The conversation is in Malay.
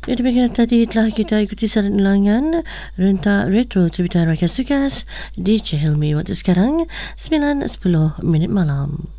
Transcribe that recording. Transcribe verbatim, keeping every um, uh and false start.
Ya, demikian tadi telah kita ikuti saran ulangan rentak retro terbitan Rakyat Sukas di C H Helmi. Waktu sekarang sembilan sepuluh minit malam.